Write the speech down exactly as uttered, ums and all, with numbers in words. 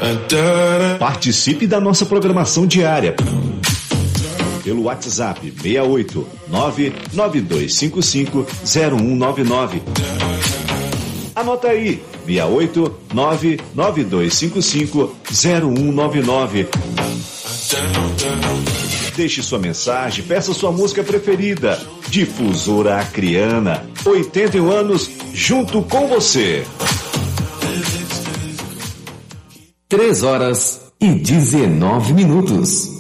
Participe da nossa programação diária pelo WhatsApp seis oito nove nove dois cinco cinco zero um nove nove. Anota aí, seis oito nove nove dois cinco cinco zero um nove nove. Deixe sua mensagem, peça sua música preferida. Difusora Acreana, oitenta e um anos junto com você. Três horas e dezenove minutos.